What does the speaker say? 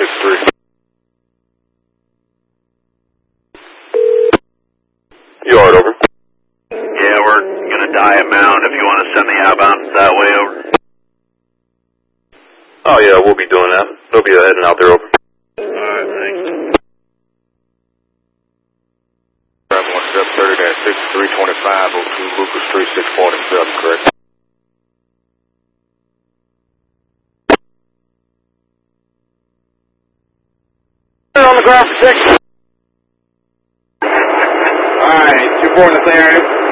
63. Yard, over. Yeah, we're gonna die at Mound if you want to send the outbound that way over. Oh yeah, we'll be doing that. They'll be heading out there, over. Alright, thanks. 730-6325, 02 Lucas 3647, correct? On the ground for 6. Alright, 2-4 in the clear area.